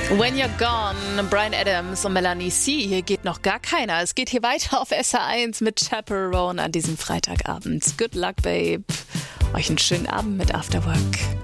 When You're Gone, Bryan Adams und Melanie C. Hier geht noch gar keiner. Es geht hier weiter auf SR1 mit Chaperone an diesem Freitagabend. Good luck, babe. Euch einen schönen Abend mit Afterwork.